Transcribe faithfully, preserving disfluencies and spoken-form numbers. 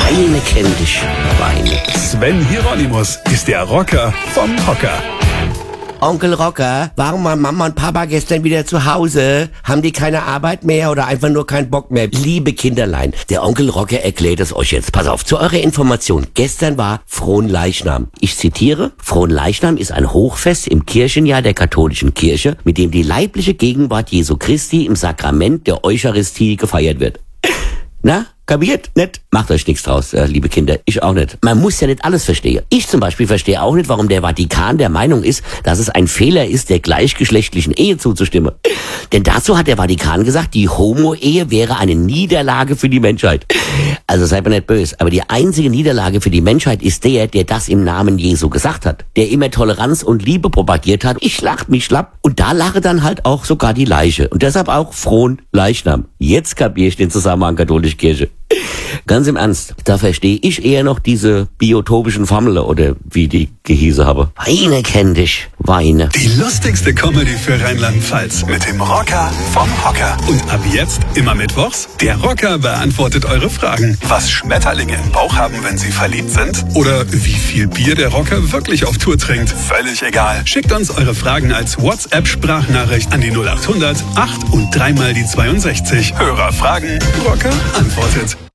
Weine kenn dich, Weine. Sven Hieronymus ist der Rocker vom Hocker. Onkel Rocker, warum waren Mama und Papa gestern wieder zu Hause? Haben die keine Arbeit mehr oder einfach nur keinen Bock mehr? Liebe Kinderlein, der Onkel Rocker erklärt es euch jetzt. Pass auf, zu eurer Information. Gestern war Fronleichnam. Ich zitiere, Fronleichnam ist ein Hochfest im Kirchenjahr der katholischen Kirche, mit dem die leibliche Gegenwart Jesu Christi im Sakrament der Eucharistie gefeiert wird. Na? Kapiert? Nicht? Macht euch nichts draus, äh, liebe Kinder. Ich auch nicht. Man muss ja nicht alles verstehen. Ich zum Beispiel verstehe auch nicht, warum der Vatikan der Meinung ist, dass es ein Fehler ist, der gleichgeschlechtlichen Ehe zuzustimmen. Denn dazu hat der Vatikan gesagt, die Homo-Ehe wäre eine Niederlage für die Menschheit. Also seid mir nicht böse, aber die einzige Niederlage für die Menschheit ist der, der das im Namen Jesu gesagt hat. Der immer Toleranz und Liebe propagiert hat. Ich lach mich schlapp. Und da lache dann halt auch sogar die Leiche. Und deshalb auch Fronleichnam. Jetzt kapiere ich den Zusammenhang katholische Kirche. Ganz im Ernst, da verstehe ich eher noch diese biotopischen Fammeln oder wie die gehieße habe. Weine kenn dich, Weine. Die lustigste Comedy für Rheinland-Pfalz mit dem Rocker vom Hocker. Und ab jetzt, immer mittwochs, der Rocker beantwortet eure Fragen. Was Schmetterlinge im Bauch haben, wenn sie verliebt sind? Oder wie viel Bier der Rocker wirklich auf Tour trinkt? Völlig egal. Schickt uns eure Fragen als WhatsApp-Sprachnachricht an die null acht hundert acht und dreimal die zweiundsechzig. Hörer fragen, Rocker antwortet.